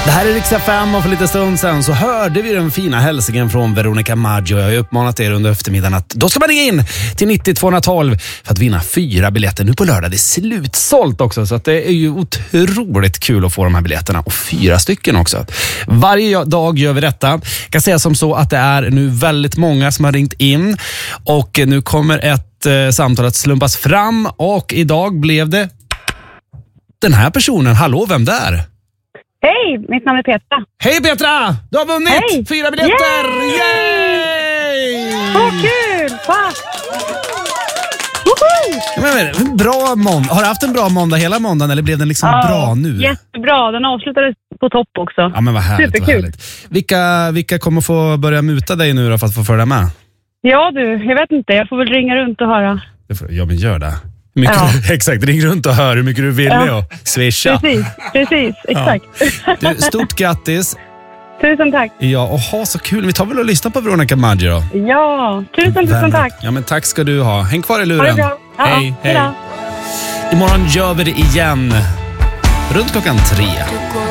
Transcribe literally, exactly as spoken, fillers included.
Det här är Rix F M och för lite stund sedan så hörde vi den fina hälsningen från Veronica Maggio. Jag har uppmanat er under eftermiddagen att då ska man ringa in till nittio tvåhundratolv för att vinna fyra biljetter nu på lördag. Det är slutsålt också, så att det är ju otroligt kul att få de här biljetterna, och fyra stycken också. Varje dag gör vi detta. Jag kan säga som så att det är nu väldigt många som har ringt in, och nu kommer ett eh, samtal att slumpas fram, och idag blev det den här personen. Hallå, vem där? Hej, mitt namn är Petra. Hej Petra! Du har vunnit Hej. fyra biljetter! Yay! Vad kul! Va? Ja, men, men, bra måndag. Har du haft en bra måndag hela måndagen, eller blev den liksom Ja, bra nu? Jättebra, den avslutades på topp också. Ja, men vad härligt, vad Superkul. härligt. Vilka, vilka kommer få börja muta dig nu då för att få följa med? Ja du, jag vet inte, jag får väl ringa runt och höra. Ja, men gör det. Hur mycket Ja. du, exakt, ring runt och hör hur mycket du vill Ja. och swisha. Precis, precis, exakt. Du, stort grattis. Tusen tack. Ja, och ha så kul. Vi tar väl och lyssnar på Veronica Maggio då. Ja, tusen, tusen Vänner. tack. Ja, men tack ska du ha. Häng kvar i Ha luren. det bra. Ja, hej, hej. hejdå. Imorgon gör vi det igen. Runt klockan tre.